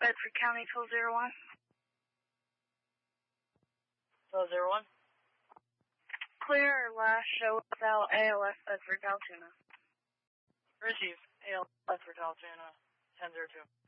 Bedford County, 1201. 1201. Clear last show without ALS Bedford Altoona. Receive. ALS Bedford Altoona, 1002.